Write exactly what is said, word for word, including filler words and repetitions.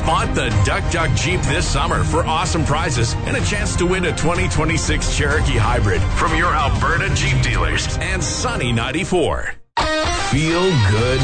Spot the Duck Duck Jeep this summer for awesome prizes and a chance to win a twenty twenty-six Cherokee Hybrid from your Alberta Jeep dealers and Sunny ninety-four. Feel good